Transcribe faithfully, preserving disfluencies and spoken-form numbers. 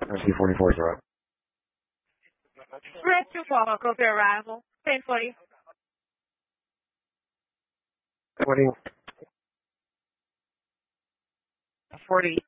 T forty-four is up. Red two four, copy arrival. ten forty. forty. forty.